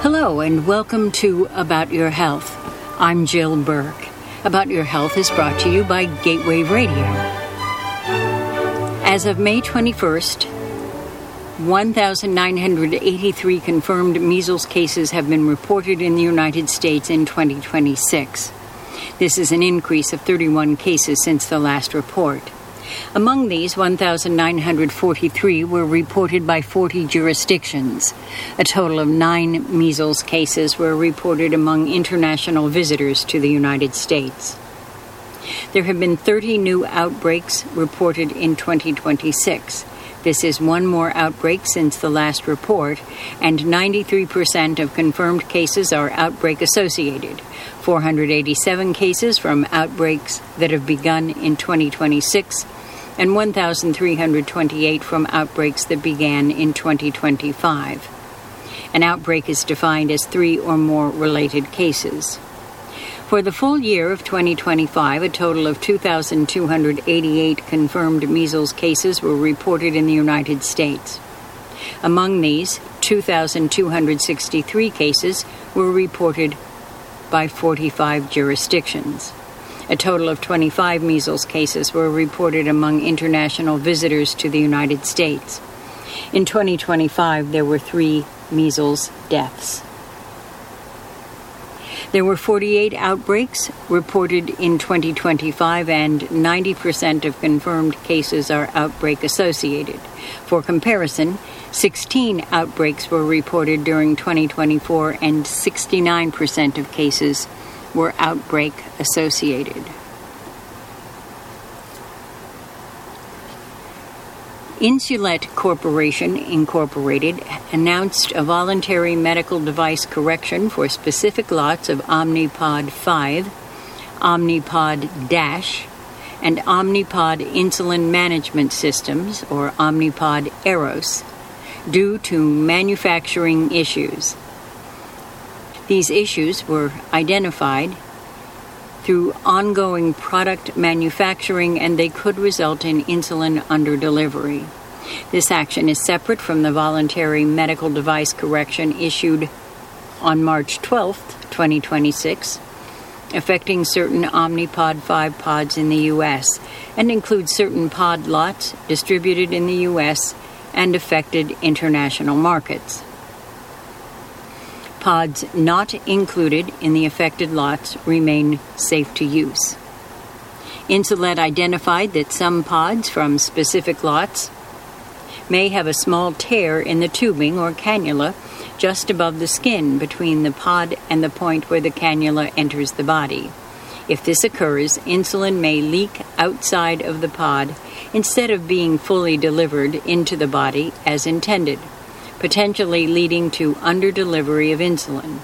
Hello and welcome to About Your Health. I'm Jill Burke. About Your Health is brought to you by Gateway Radio. As of May 21st, 1,983 confirmed measles cases have been reported in the United States in 2026. This is an increase of 31 cases since the last report. Among these, 1,943 were reported by 40 jurisdictions. A total of 9 measles cases were reported among international visitors to the United States. There have been 30 new outbreaks reported in 2026. This is one more outbreak since the last report, and 93% of confirmed cases are outbreak-associated. 487 cases from outbreaks that have begun in 2026, and 1,328 from outbreaks that began in 2025. An outbreak is defined as 3 or more related cases. For the full year of 2025, a total of 2,288 confirmed measles cases were reported in the United States. Among these, 2,263 cases were reported by 45 jurisdictions. A total of 25 measles cases were reported among international visitors to the United States. In 2025, there were 3 measles deaths. There were 48 outbreaks reported in 2025, and 90% of confirmed cases are outbreak-associated. For comparison, 16 outbreaks were reported during 2024, and 69% of cases were outbreak-associated. Insulet Corporation, Incorporated, announced a voluntary medical device correction for specific lots of Omnipod 5, Omnipod DASH, and Omnipod Insulin Management Systems, or Omnipod Eros, due to manufacturing issues. These issues were identified through ongoing product manufacturing, and they could result in insulin underdelivery. This action is separate from the voluntary medical device correction issued on March 12, 2026, affecting certain Omnipod 5 pods in the U.S., and includes certain pod lots distributed in the U.S. and affected international markets. Pods not included in the affected lots remain safe to use. Insulet identified that some pods from specific lots may have a small tear in the tubing or cannula just above the skin between the pod and the point where the cannula enters the body. If this occurs, insulin may leak outside of the pod instead of being fully delivered into the body as intended, potentially leading to underdelivery of insulin.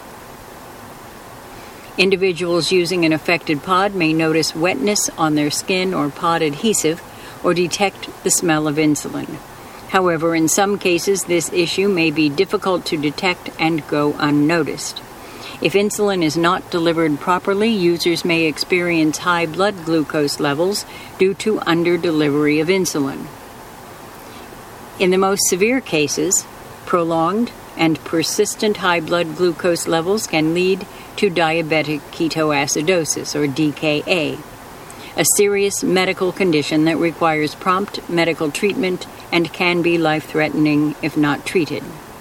Individuals using an affected pod may notice wetness on their skin or pod adhesive or detect the smell of insulin. However, in some cases, this issue may be difficult to detect and go unnoticed. If insulin is not delivered properly, users may experience high blood glucose levels due to underdelivery of insulin. In the most severe cases, prolonged and persistent high blood glucose levels can lead to diabetic ketoacidosis, or DKA, a serious medical condition that requires prompt medical treatment and can be life-threatening if not treated.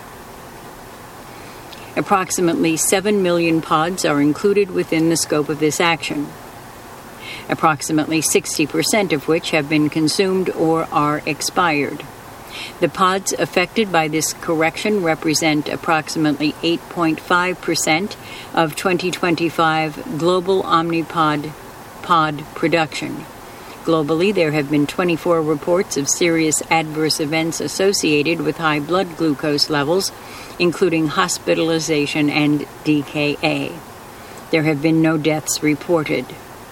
Approximately 7 million pods are included within the scope of this action, approximately 60% of which have been consumed or are expired. The pods affected by this correction represent approximately 8.5% of 2025 global Omnipod pod production. Globally, there have been 24 reports of serious adverse events associated with high blood glucose levels, including hospitalization and DKA. There have been no deaths reported.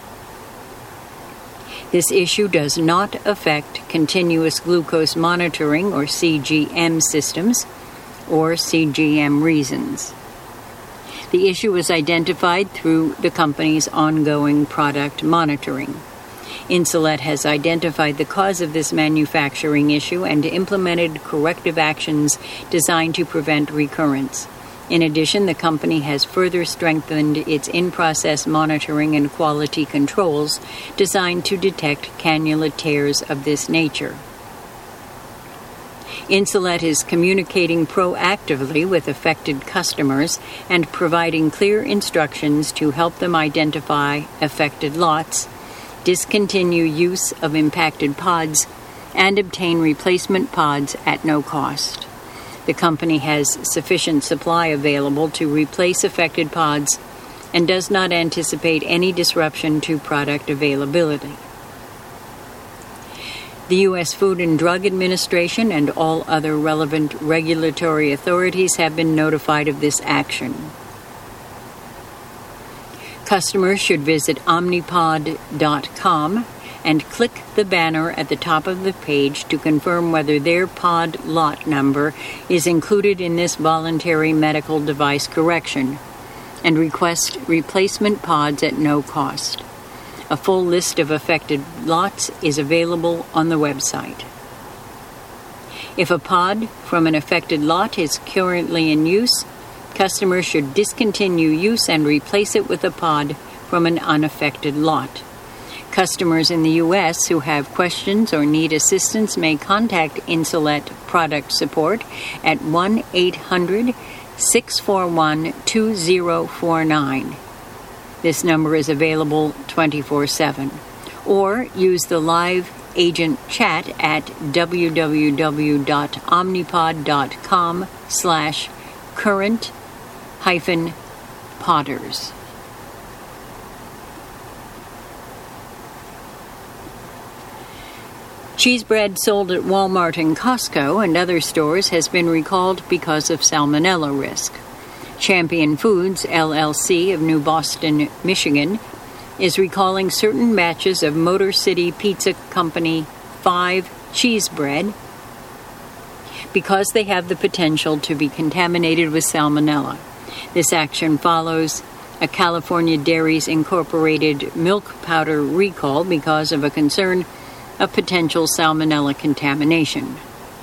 This issue does not affect continuous glucose monitoring, or CGM systems, or CGM reasons. The issue was identified through the company's ongoing product monitoring. Insulet has identified the cause of this manufacturing issue and implemented corrective actions designed to prevent recurrence. In addition, the company has further strengthened its in-process monitoring and quality controls designed to detect cannula tears of this nature. Insulet is communicating proactively with affected customers and providing clear instructions to help them identify affected lots, discontinue use of impacted pods, and obtain replacement pods at no cost. The company has sufficient supply available to replace affected pods and does not anticipate any disruption to product availability. The U.S. Food and Drug Administration and all other relevant regulatory authorities have been notified of this action. Customers should visit Omnipod.com and click the banner at the top of the page to confirm whether their pod lot number is included in this voluntary medical device correction, and request replacement pods at no cost. A full list of affected lots is available on the website. If a pod from an affected lot is currently in use, customers should discontinue use and replace it with a pod from an unaffected lot. Customers in the U.S. who have questions or need assistance may contact Insulet product support at 1-800-641-2049. This number is available 24/7. Or use the live agent chat at www.omnipod.com/current-podders. Cheese bread sold at Walmart and Costco and other stores has been recalled because of salmonella risk. Champion Foods, LLC of New Boston, Michigan, is recalling certain batches of Motor City Pizza Company 5 cheese bread because they have the potential to be contaminated with salmonella. This action follows a California Dairies Incorporated milk powder recall because of a concern of potential salmonella contamination.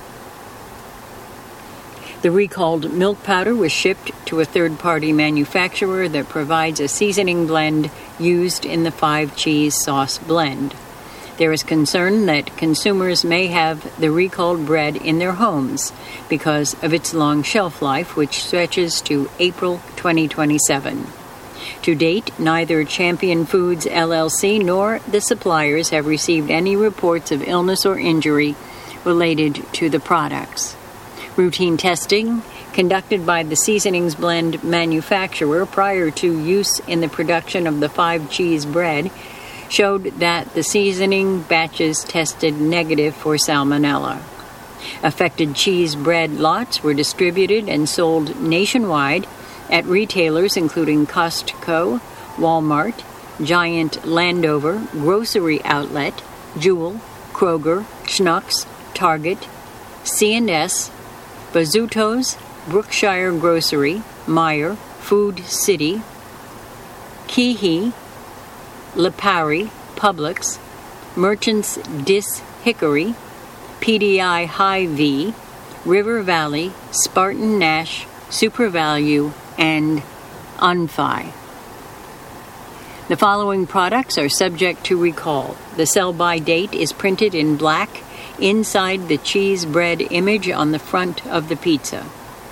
The recalled milk powder was shipped to a third-party manufacturer that provides a seasoning blend used in the 5 cheese sauce blend. There is concern that consumers may have the recalled bread in their homes because of its long shelf life, which stretches to April 2027. To date, neither Champion Foods LLC nor the suppliers have received any reports of illness or injury related to the products. Routine testing conducted by the seasonings blend manufacturer prior to use in the production of the 5 cheese bread showed that the seasoning batches tested negative for salmonella. Affected cheese bread lots were distributed and sold nationwide at retailers including Costco, Walmart, Giant Landover, Grocery Outlet, Jewel, Kroger, Schnucks, Target, C&S, Bazzuto's, Brookshire Grocery, Meijer, Food City, Keehee, Lipari, Publix, Merchants Dis Hickory, PDI Hy-Vee, River Valley, Spartan Nash, SuperValue, and Unfi. The following products are subject to recall. The sell-by date is printed in black inside the cheese bread image on the front of the pizza.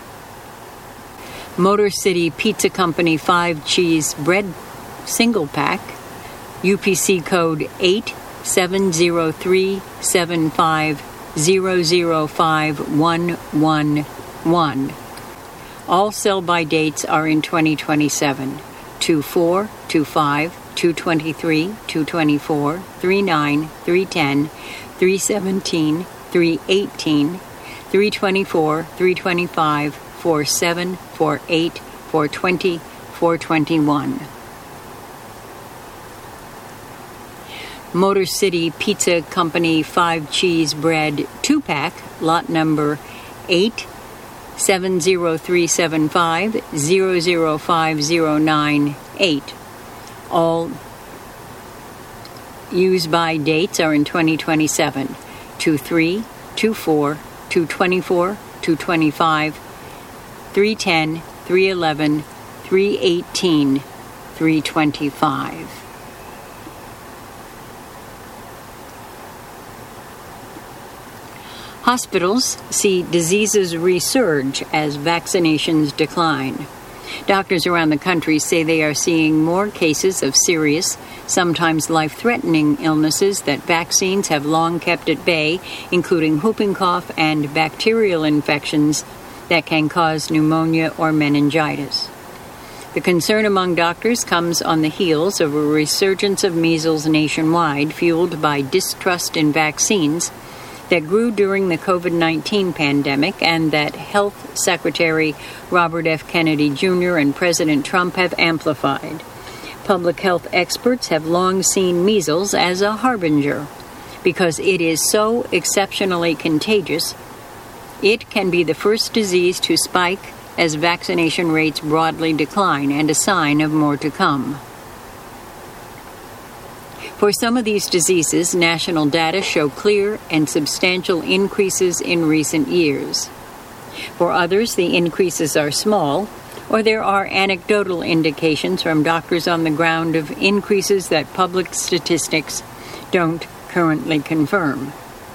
Motor City Pizza Company 5 cheese bread single pack, UPC code 870375005111. All sell-by dates are in 2027. 24, 25, 223, 224, 39, 310, 317, 318, 324, 325, 47, 48, 420, 421. Motor City Pizza Company 5 cheese bread 2-pack, lot number 870375005098. All use-by dates are in 2027. 23, 24, 224, 225, 310, 311, 318, 325. Hospitals see diseases resurge as vaccinations decline. Doctors around the country say they are seeing more cases of serious, sometimes life-threatening illnesses that vaccines have long kept at bay, including whooping cough and bacterial infections that can cause pneumonia or meningitis. The concern among doctors comes on the heels of a resurgence of measles nationwide, fueled by distrust in vaccines that grew during the COVID-19 pandemic and that Health Secretary Robert F. Kennedy Jr. and President Trump have amplified. Public health experts have long seen measles as a harbinger. Because it is so exceptionally contagious, it can be the first disease to spike as vaccination rates broadly decline, and a sign of more to come. For some of these diseases, national data show clear and substantial increases in recent years. For others, the increases are small, or there are anecdotal indications from doctors on the ground of increases that public statistics don't currently confirm.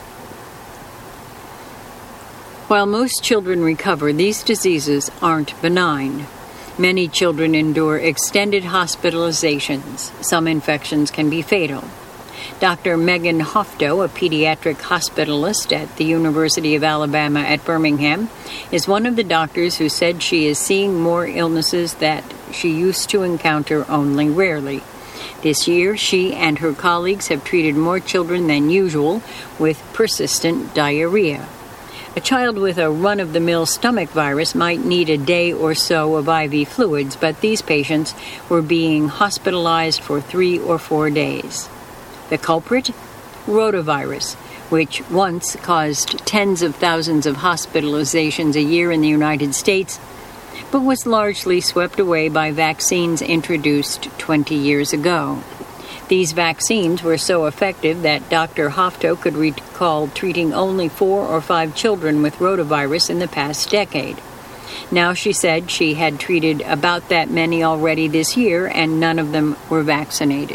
While most children recover, these diseases aren't benign. Many children endure extended hospitalizations. Some infections can be fatal. Dr. Megan Hofto, a pediatric hospitalist at the University of Alabama at Birmingham, is one of the doctors who said she is seeing more illnesses that she used to encounter only rarely. This year, she and her colleagues have treated more children than usual with persistent diarrhea. A child with a run-of-the-mill stomach virus might need a day or so of IV fluids, but these patients were being hospitalized for 3 or 4 days. The culprit? Rotavirus, which once caused tens of thousands of hospitalizations a year in the United States, but was largely swept away by vaccines introduced 20 years ago. These vaccines were so effective that Dr. Hofto could recall treating only 4 or 5 children with rotavirus in the past decade. Now she said she had treated about that many already this year, and none of them were vaccinated.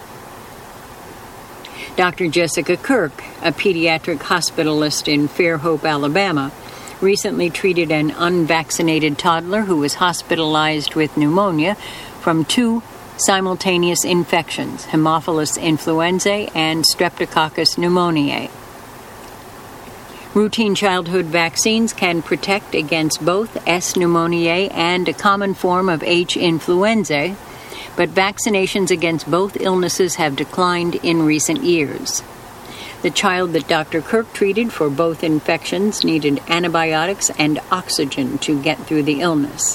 Dr. Jessica Kirk, a pediatric hospitalist in Fairhope, Alabama, recently treated an unvaccinated toddler who was hospitalized with pneumonia from 2 simultaneous infections, Haemophilus influenzae and Streptococcus pneumoniae. Routine childhood vaccines can protect against both S. pneumoniae and a common form of H. influenzae, but vaccinations against both illnesses have declined in recent years. The child that Dr. Kirk treated for both infections needed antibiotics and oxygen to get through the illness.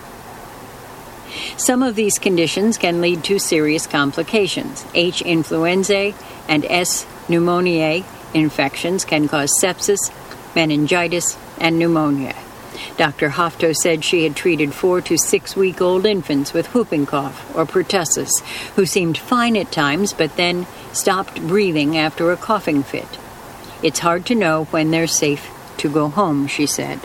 Some of these conditions can lead to serious complications. H. influenzae and S. pneumoniae infections can cause sepsis, meningitis, and pneumonia. Dr. Hofto said she had treated 4 to 6-week-old infants with whooping cough or pertussis who seemed fine at times but then stopped breathing after a coughing fit. It's hard to know when they're safe to go home, she said.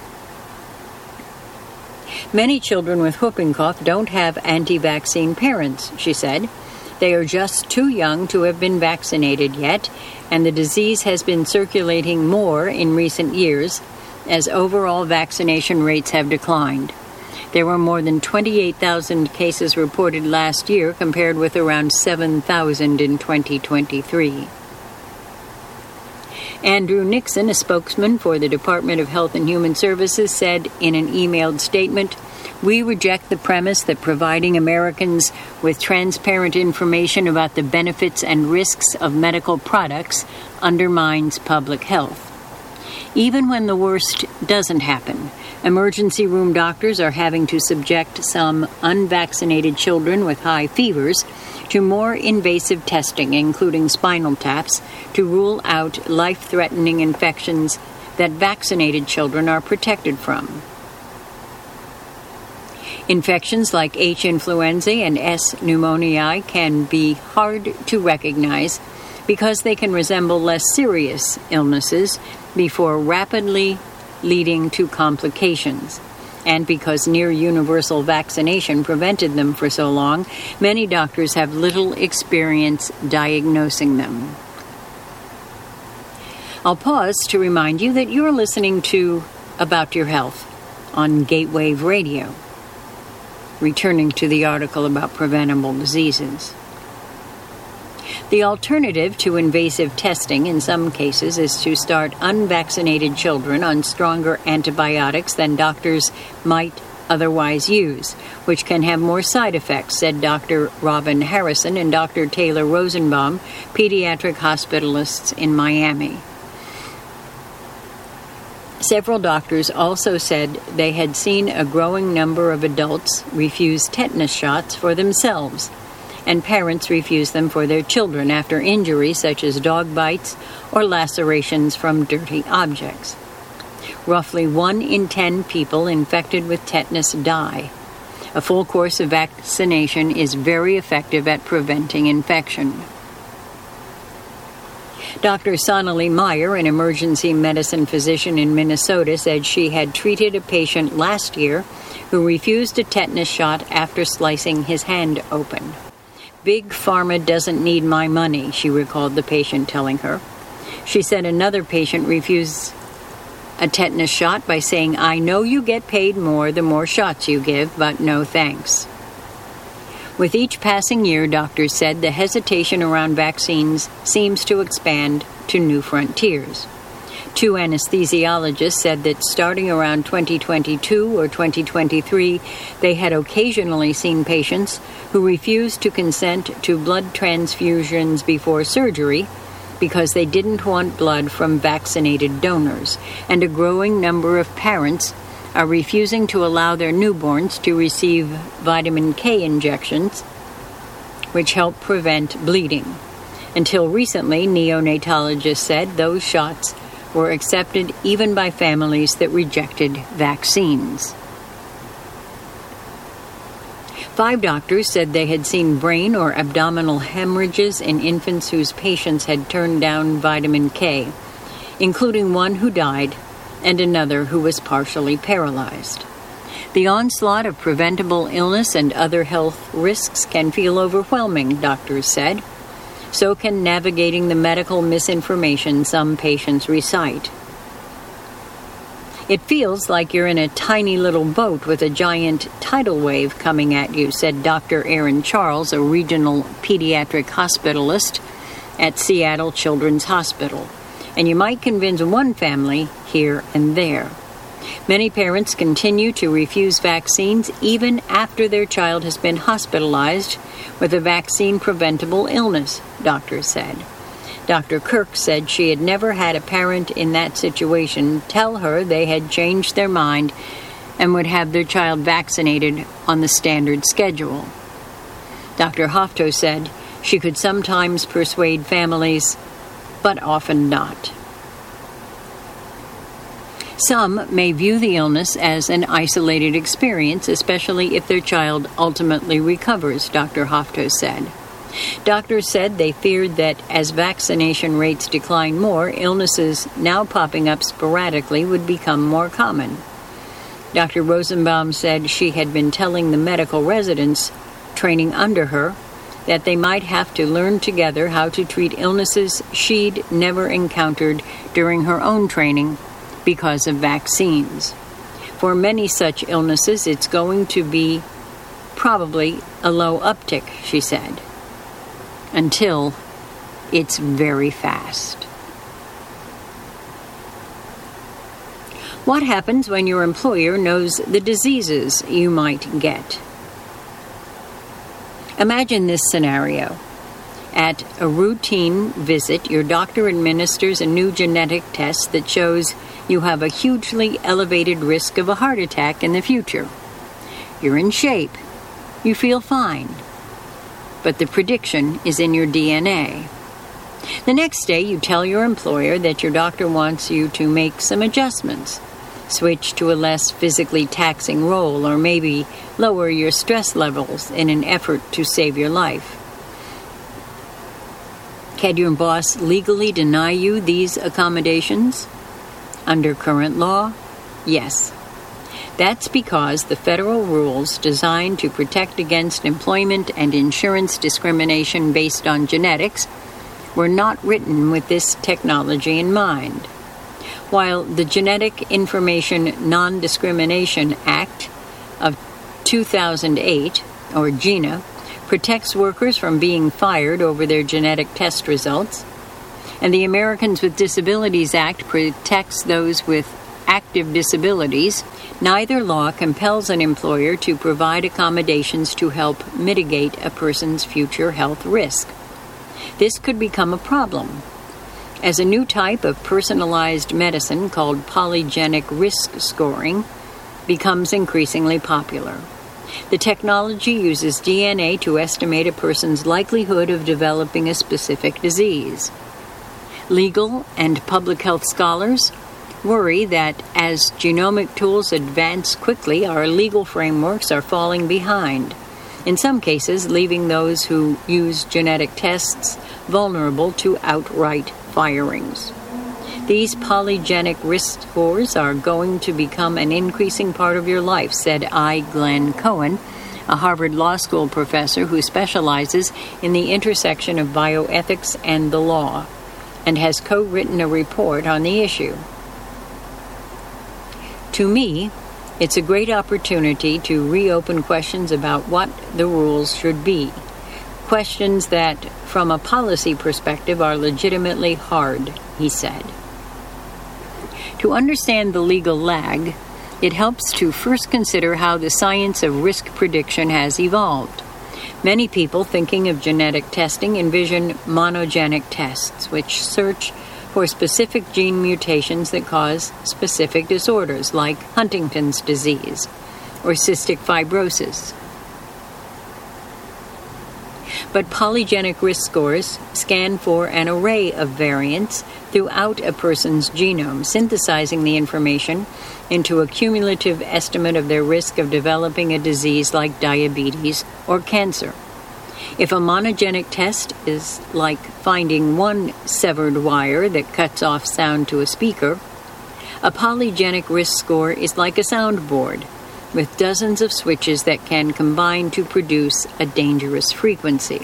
Many children with whooping cough don't have anti-vaccine parents, she said. They are just too young to have been vaccinated yet, and the disease has been circulating more in recent years as overall vaccination rates have declined. There were more than 28,000 cases reported last year, compared with around 7,000 in 2023. Andrew Nixon, a spokesman for the Department of Health and Human Services, said in an emailed statement, "We reject the premise that providing Americans with transparent information about the benefits and risks of medical products undermines public health. Even when the worst doesn't happen, emergency room doctors are having to subject some unvaccinated children with high fevers to more invasive testing, including spinal taps, to rule out life-threatening infections that vaccinated children are protected from." Infections like H. influenzae and S. pneumoniae can be hard to recognize because they can resemble less serious illnesses before rapidly leading to complications. And because near universal vaccination prevented them for so long, many doctors have little experience diagnosing them. I'll pause to remind you that you're listening to About Your Health on Gatewave Radio. Returning to the article about preventable diseases. The alternative to invasive testing in some cases is to start unvaccinated children on stronger antibiotics than doctors might otherwise use, which can have more side effects, said Dr. Robin Harrison and Dr. Taylor Rosenbaum, pediatric hospitalists in Miami. Several doctors also said they had seen a growing number of adults refuse tetanus shots for themselves, and parents refuse them for their children after injuries such as dog bites or lacerations from dirty objects. Roughly 1 in 10 people infected with tetanus die. A full course of vaccination is very effective at preventing infection. Dr. Sonali Meyer, an emergency medicine physician in Minnesota, said she had treated a patient last year who refused a tetanus shot after slicing his hand open. "Big Pharma doesn't need my money," she recalled the patient telling her. She said another patient refused a tetanus shot by saying, "I know you get paid more the more shots you give, but no thanks." With each passing year, doctors said, the hesitation around vaccines seems to expand to new frontiers. 2 anesthesiologists said that starting around 2022 or 2023, they had occasionally seen patients who refused to consent to blood transfusions before surgery because they didn't want blood from vaccinated donors, and a growing number of parents are refusing to allow their newborns to receive vitamin K injections, which help prevent bleeding. Until recently, neonatologists said those shots were accepted even by families that rejected vaccines. 5 doctors said they had seen brain or abdominal hemorrhages in infants whose patients had turned down vitamin K, including one who died and another who was partially paralyzed. The onslaught of preventable illness and other health risks can feel overwhelming, doctors said. So can navigating the medical misinformation some patients recite. "It feels like you're in a tiny little boat with a giant tidal wave coming at you," said Dr. Aaron Charles, a regional pediatric hospitalist at Seattle Children's Hospital. "And you might convince one family here and there." Many parents continue to refuse vaccines even after their child has been hospitalized with a vaccine-preventable illness, doctors said. Dr. Kirk said she had never had a parent in that situation tell her they had changed their mind and would have their child vaccinated on the standard schedule. Dr. Hofto said she could sometimes persuade families, but often not. Some may view the illness as an isolated experience, especially if their child ultimately recovers, Dr. Hofto said. Doctors said they feared that as vaccination rates decline more, illnesses now popping up sporadically would become more common. Dr. Rosenbaum said she had been telling the medical residents training under her that they might have to learn together how to treat illnesses she'd never encountered during her own training because of vaccines. For many such illnesses, it's going to be probably a low uptick, she said, until it's very fast. What happens when your employer knows the diseases you might get? Imagine this scenario. At a routine visit, your doctor administers a new genetic test that shows you have a hugely elevated risk of a heart attack in the future. You're in shape. You feel fine. But the prediction is in your DNA. The next day, you tell your employer that your doctor wants you to make some adjustments, switch to a less physically taxing role, or maybe lower your stress levels in an effort to save your life. Can your boss legally deny you these accommodations? Under current law, yes. That's because the federal rules designed to protect against employment and insurance discrimination based on genetics were not written with this technology in mind. While the Genetic Information Non-Discrimination Act of 2008, or GINA, protects workers from being fired over their genetic test results, and the Americans with Disabilities Act protects those with active disabilities, neither law compels an employer to provide accommodations to help mitigate a person's future health risk. This could become a problem, as a new type of personalized medicine called polygenic risk scoring becomes increasingly popular. The technology uses DNA to estimate a person's likelihood of developing a specific disease. Legal and public health scholars worry that as genomic tools advance quickly, our legal frameworks are falling behind, in some cases leaving those who use genetic tests vulnerable to outright firings. These polygenic risk scores are going to become an increasing part of your life, said I. Glenn Cohen, a Harvard Law School professor who specializes in the intersection of bioethics and the law, and has co-written a report on the issue. To me, it's a great opportunity to reopen questions about what the rules should be. Questions that, from a policy perspective, are legitimately hard, he said. To understand the legal lag, it helps to first consider how the science of risk prediction has evolved. Many people thinking of genetic testing envision monogenic tests, which search for specific gene mutations that cause specific disorders like Huntington's disease or cystic fibrosis. But polygenic risk scores scan for an array of variants throughout a person's genome, synthesizing the information into a cumulative estimate of their risk of developing a disease like diabetes or cancer. If a monogenic test is like finding one severed wire that cuts off sound to a speaker, a polygenic risk score is like a soundboard with dozens of switches that can combine to produce a dangerous frequency.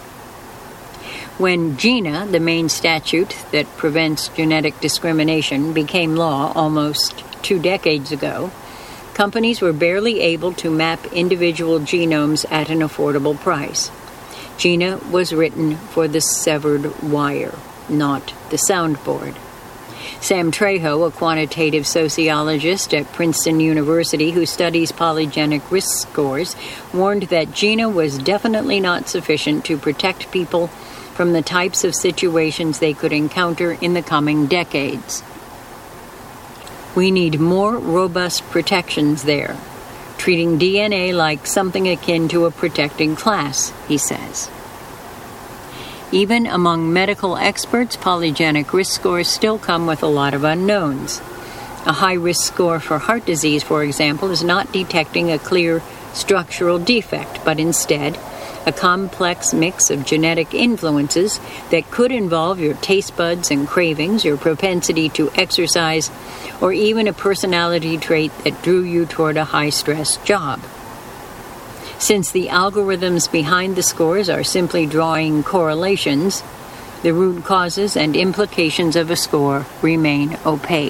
When GINA, the main statute that prevents genetic discrimination, became law almost 2 decades ago, companies were barely able to map individual genomes at an affordable price. GINA was written for the severed wire, not the soundboard. Sam Trejo, a quantitative sociologist at Princeton University who studies polygenic risk scores, warned that GINA was definitely not sufficient to protect people from the types of situations they could encounter in the coming decades. We need more robust protections there, treating DNA like something akin to a protected class, he says. Even among medical experts, polygenic risk scores still come with a lot of unknowns. A high-risk score for heart disease, for example, is not detecting a clear structural defect, but instead a complex mix of genetic influences that could involve your taste buds and cravings, your propensity to exercise, or even a personality trait that drew you toward a high-stress job. Since the algorithms behind the scores are simply drawing correlations, the root causes and implications of a score remain opaque.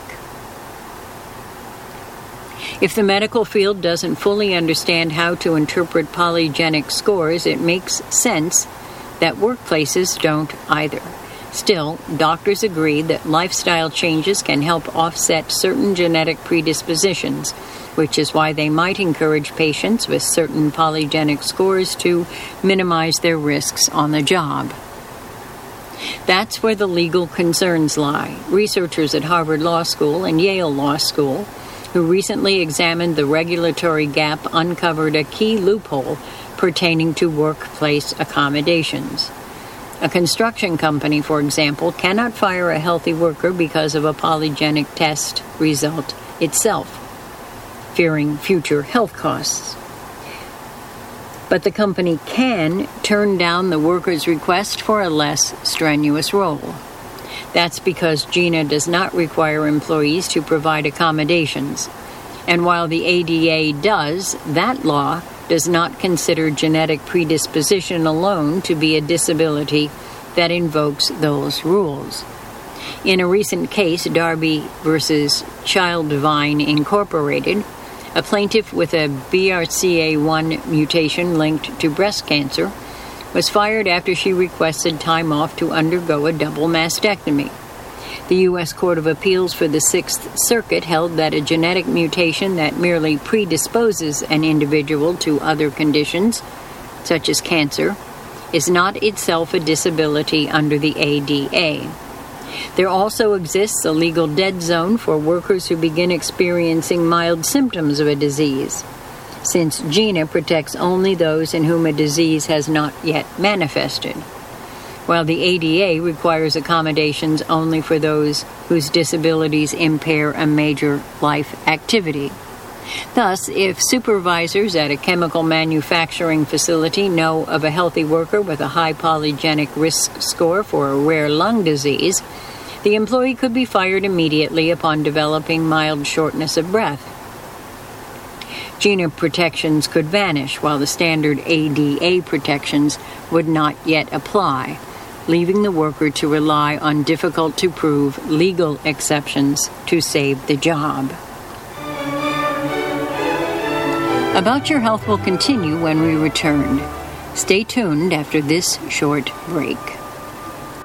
If the medical field doesn't fully understand how to interpret polygenic scores, it makes sense that workplaces don't either. Still, doctors agree that lifestyle changes can help offset certain genetic predispositions, which is why they might encourage patients with certain polygenic scores to minimize their risks on the job. That's where the legal concerns lie. Researchers at Harvard Law School and Yale Law School, who recently examined the regulatory gap, uncovered a key loophole pertaining to workplace accommodations. A construction company, for example, cannot fire a healthy worker because of a polygenic test result itself, fearing future health costs. But the company can turn down the worker's request for a less strenuous role. That's because GINA does not require employees to provide accommodations. And while the ADA does, that law does not consider genetic predisposition alone to be a disability that invokes those rules. In a recent case, Darby versus Childvine Incorporated, a plaintiff with a BRCA1 mutation linked to breast cancer was fired after she requested time off to undergo a double mastectomy. The U.S. Court of Appeals for the Sixth Circuit held that a genetic mutation that merely predisposes an individual to other conditions, such as cancer, is not itself a disability under the ADA. There also exists a legal dead zone for workers who begin experiencing mild symptoms of a disease, since GINA protects only those in whom a disease has not yet manifested, while the ADA requires accommodations only for those whose disabilities impair a major life activity. Thus, if supervisors at a chemical manufacturing facility know of a healthy worker with a high polygenic risk score for a rare lung disease, the employee could be fired immediately upon developing mild shortness of breath. GINA protections could vanish, while the standard ADA protections would not yet apply, leaving the worker to rely on difficult-to-prove legal exceptions to save the job. About Your Health will continue when we return. Stay tuned after this short break.